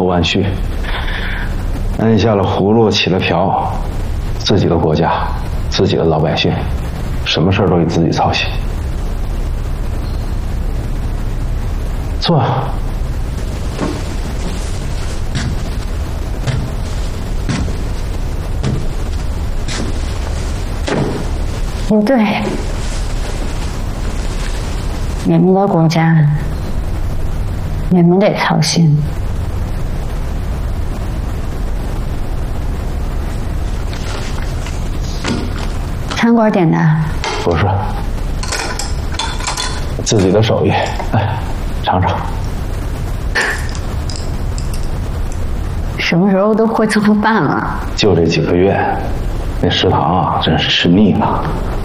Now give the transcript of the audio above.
弯曲，摁下了葫芦起了瓢，自己的国家，自己的老百姓，什么事儿都得自己操心。坐。 不对，你们的国家，你们得操心。餐馆点的？ 不是，自己的手艺，来尝尝。 什么时候都会做饭了？ 就这几个月，那食堂啊，真是吃腻了。